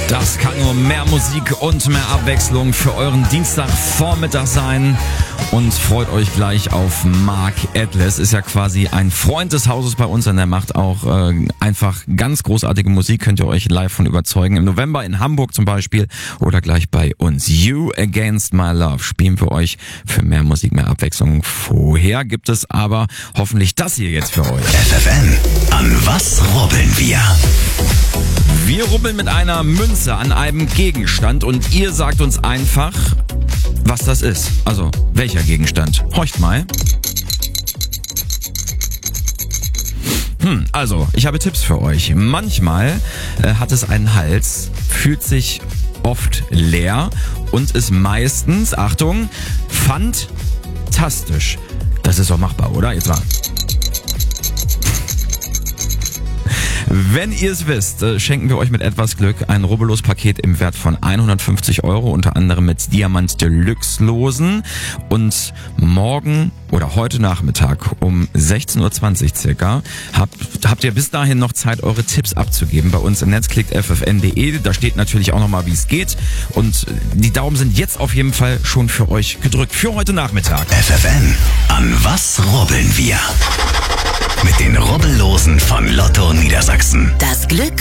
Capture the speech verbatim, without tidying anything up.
Das kann nur mehr Musik und mehr Abwechslung für euren Dienstagvormittag sein. Und freut euch gleich auf Mark Atlas. Ist ja quasi ein Freund des Hauses bei uns und der macht auch äh, einfach ganz großartige Musik. Könnt ihr euch live von überzeugen. Im November in Hamburg zum Beispiel oder gleich bei uns. You Against My Love spielen wir euch für mehr Musik, mehr Abwechslung. Vorher gibt es aber hoffentlich das hier jetzt für euch. F F N, an was rubbeln wir? Wir rubbeln mit einer Münze an einem Gegenstand und ihr sagt uns einfach, was das ist. Also, welcher Gegenstand? Horcht mal. Hm, also, ich habe Tipps für euch. Manchmal äh, hat es einen Hals, fühlt sich oft leer und ist meistens, Achtung, fantastisch. Das ist doch machbar, oder? Jetzt mal. Wenn ihr es wisst, schenken wir euch mit etwas Glück ein Rubbellos-Paket im Wert von hundertfünfzig Euro, unter anderem mit Diamant Deluxe Losen. Und morgen oder heute Nachmittag um sechzehn Uhr zwanzig circa habt, habt ihr bis dahin noch Zeit, eure Tipps abzugeben bei uns im Netz. Klickt f f n punkt d e, da steht natürlich auch nochmal, wie es geht. Und die Daumen sind jetzt auf jeden Fall schon für euch gedrückt für heute Nachmittag. F F N, an was rubbeln wir? Mit den Rubbellosen von Lotto Niedersachsen. Das Glück